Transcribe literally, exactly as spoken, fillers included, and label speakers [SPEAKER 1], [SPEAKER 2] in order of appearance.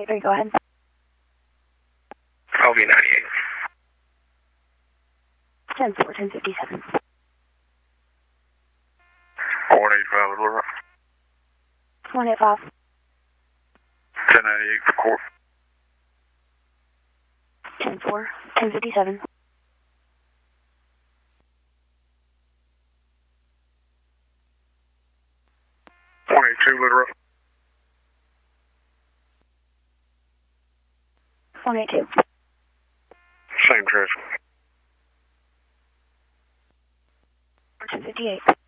[SPEAKER 1] eight three, go ahead.
[SPEAKER 2] L V ninety-eight.
[SPEAKER 1] ten four, ten fifty-seven.
[SPEAKER 2] one eighty-five, Little Rock.
[SPEAKER 1] one eighty-five.
[SPEAKER 2] ten ninety-eight for court.
[SPEAKER 1] ten four, ten fifty-seven.
[SPEAKER 2] one eighty-two, Little Rock.
[SPEAKER 1] one eighty-two.
[SPEAKER 2] Same traffic.
[SPEAKER 1] ten fifty-eight.